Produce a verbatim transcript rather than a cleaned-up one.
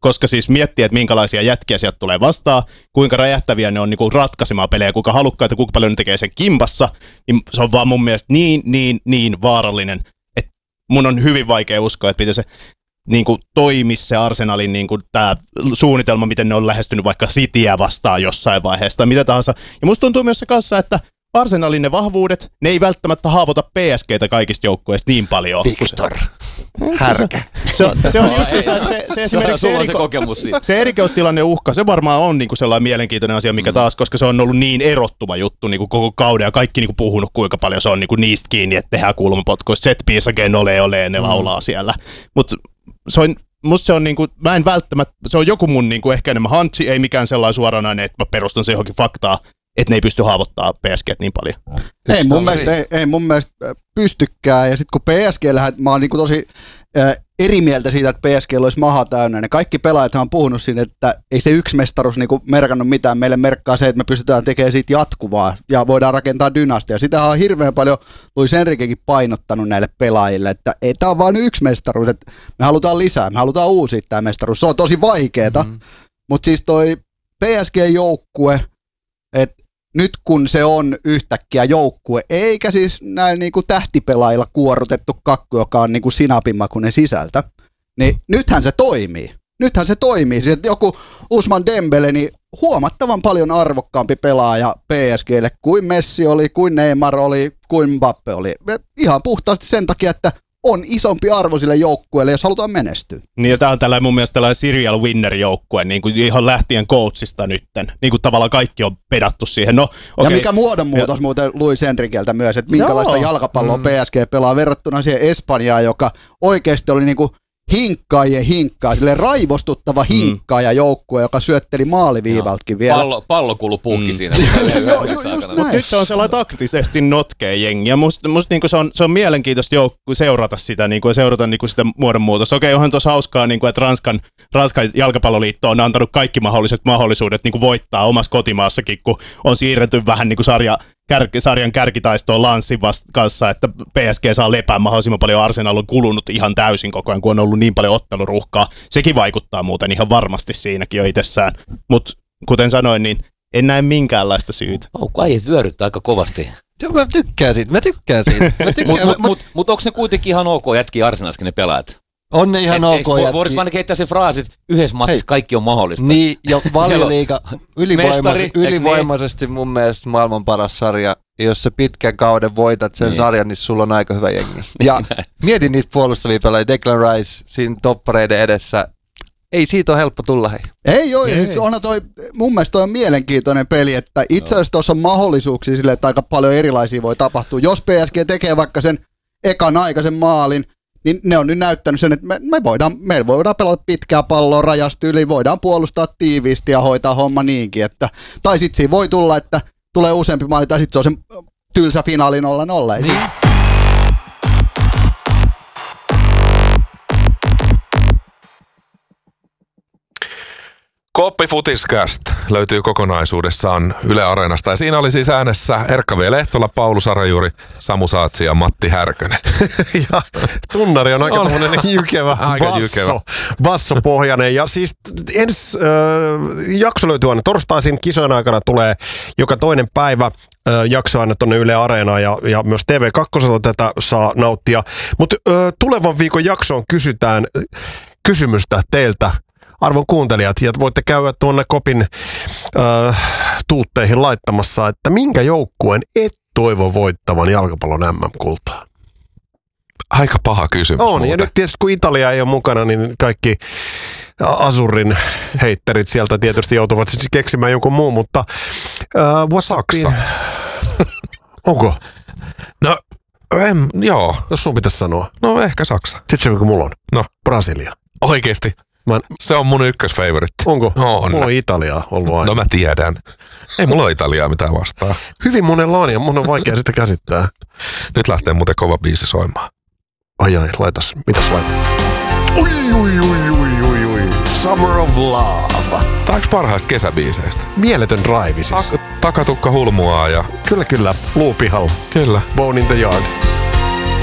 koska siis miettii, että minkälaisia jätkiä sieltä tulee vastaan, kuinka räjähtäviä ne on niin kuin ratkaisemaan pelejä, kuinka halukkaita, kuinka paljon ne tekee sen kimpassa, niin se on vaan mun mielestä niin, niin, niin vaarallinen, että mun on hyvin vaikea uskoa, että miten se niin kuin toimisi se Arsenalin niin kuin tämä suunnitelma, miten ne on lähestynyt vaikka Cityä vastaan jossain vaiheessa tai mitä tahansa. Ja musta tuntuu myös se kanssa, että Arsenalin ne vahvuudet, ne ei välttämättä haavoita P S G:tä kaikista joukkueista niin paljon. Victor. Härkä. Se on, se on just se, se, se, se esimerkiksi se, eriko- se kokemus siitä. Se erikoistilanne uhka, se varmaan on niinku sellainen mielenkiintoinen asia, mikä mm. taas, koska se on ollut niin erottuva juttu niinku koko kauden ja kaikki niinku puhunut, kuinka paljon se on niinku niistä kiinni, että tehdään kulmapotkuja, set piece again, ole, ole, ne mm. laulaa siellä. Mutta se on, musta se on niinku, mä en välttämättä, se on joku mun niinku ehkä enemmän hantsi, ei mikään sellainen suoranainen, että mä perustan se johonkin faktaa, että ne ei pysty haavoittaa P S G:tä niin paljon. Ei mun, mielestä, ei, ei mun mielestä pystykään, ja sitten kun P S G:llä, mä oon niinku tosi äh, eri mieltä siitä, että P S G:llä olisi maha täynnä, ne kaikki pelaajat on puhunut siinä, että ei se yksi mestaruus niinku merkannut mitään, meille merkkaa se, että me pystytään tekemään siitä jatkuvaa, ja voidaan rakentaa dynastia. Sitähän on hirveän paljon Luis Enriquekin painottanut näille pelaajille, että ei tää on vaan yksi mestaruus, että me halutaan lisää, me halutaan uusia tämä mestaruus, se on tosi vaikeeta, mm-hmm. mutta siis toi P S G-joukkue, että nyt kun se on yhtäkkiä joukkue, eikä siis näin niinku tähtipelaajilla kuorutettu kakku, joka on niinku sinapimakuinen sisältä, niin nythän se toimii. Nythän se toimii. Siis joku Ousmane Dembele, niin huomattavan paljon arvokkaampi pelaaja P S G:lle kuin Messi oli, kuin Neymar oli, kuin Mbappe oli. Ihan puhtaasti sen takia, että on isompi arvo sille joukkueelle, jos halutaan menestyä. Niin ja tää on tällainen mun mielestä tällainen serial winner-joukkue, niin kuin ihan lähtien coachista nytten. Niin kuin tavallaan kaikki on pedattu siihen. No, okay. Ja mikä muodonmuutos ja muuten Luis Enriqueltä myös, että minkälaista Joo. jalkapalloa mm. P S G pelaa verrattuna siihen Espanjaan, joka oikeasti oli niinku hinkkaajien hinkkaa, silleen raivostuttava hinkkaaja joukkue, joka syötteli maaliviivaltakin vielä. Pallo, pallo kuului puhki mm. siinä. Joo, ju, just näin. Nyt se on sellainen taktisesti notkea jengi, ja musta must niinku se, on, se on mielenkiintoista joukku seurata sitä, niinku, ja seurata niinku sitä muodonmuutosta. Okei, onhan tuossa hauskaa, niinku, että Ranskan, Ranskan jalkapalloliitto on antanut kaikki mahdolliset mahdollisuudet niinku, voittaa omassa kotimaassakin, kun on siirretty vähän niinku, sarja, kär, sarjan kärkitaistoon Lanssin kanssa, että P S G saa lepää mahdollisimman paljon. Arsenal on kulunut ihan täysin koko ajan, kun on ollut niin paljon otteluruuhkaa. Sekin vaikuttaa muuten ihan varmasti siinäkin jo itsessään. Mutta kuten sanoin, niin en näe minkäänlaista syytä. Aukko äijät vyöryttää aika kovasti. Mä tykkään siitä, mä tykkään siitä. Mutta mut, mut, mut onko ne kuitenkin ihan ok jätkiä Arsenalskin ne pelaajat? On ne ihan et, ok jätkiä. Voidaan vaan heittää se fraasi, että yhdessä matsissa kaikki on mahdollista. Niin, ja Valioliiga ylivoimaisesti, ylivoimaisesti mun mielestä maailman paras sarja. Jos sä pitkän kauden voitat sen niin. sarjan, niin sulla on aika hyvä jengi. Ja mietin niitä puolustavia pelaajia, Declan Rice siinä toppareiden edessä. Ei siitä ole helppo tulla, hei. Ei ole, siis onhan toi, mun mielestä toi on mielenkiintoinen peli, että itse asiassa tuossa on mahdollisuuksia sille, että aika paljon erilaisia voi tapahtua. Jos P S G tekee vaikka sen ekan aikaisen maalin, niin ne on nyt näyttänyt sen, että me, me voidaan, me voidaan pelata pitkää palloa rajasta yli, voidaan puolustaa tiiviisti ja hoitaa homma niinkin. Että, tai sitten siinä voi tulla, että tulee useampi maali, tai sitten se on se tylsä finaali nolla nolla. Niin. Koppi Futiscast löytyy kokonaisuudessaan Yle Areenasta. Ja siinä oli siis äänessä Erkka V. Lehtola, Paulu Sarajuuri, Samu Saatsi ja Matti Härkönen. Ja tunnari on aika on. Tuollainen jykevä aika basso, jykevä. bassopohjainen. Ja siis ensi äh, jakso löytyy aina torstaisin. Kisojen aikana tulee joka toinen päivä äh, jakso aina tuonne Yle Areenaan ja, ja myös T V kaksi tätä saa nauttia. Mutta äh, tulevan viikon jaksoon kysytään kysymystä teiltä, arvon kuuntelijat, ja voitte käydä tuonne Kopin äh, tuutteihin laittamassa, että minkä joukkueen et toivo voittavan jalkapallon M M-kultaa? Aika paha kysymys. On, muuten. Ja nyt tietysti kun Italia ei ole mukana, niin kaikki Azurin heitterit sieltä tietysti joutuvat siis keksimään jonkun muun, mutta äh, WhatsAppiin. Onko? No, en, joo. Jos sun pitäisi sanoa. No ehkä Saksa. Tiedätkö, mikä mulla on? No. Brasilia. Oikeesti? Mä en... Se on mun ykkösfavoritti. Onko? On. Mulla on Italiaa ollut aina. No mä tiedän. Ei mulla ole Italiaa mitään vastaa. Hyvin monella on ja mun on vaikea sitä käsittää. Nyt lähtee muuten kova biisi soimaan. Ai ai, laitas. Mitäs laitat? Ui, ui, ui, ui, ui, ui. Summer of Love. Tää on yksi parhaista kesäbiiseistä. Mieletön drive siis. Tak- takatukka hulmuaa ja... Kyllä, kyllä. Luupihalla. Kyllä. Bone in the Yard.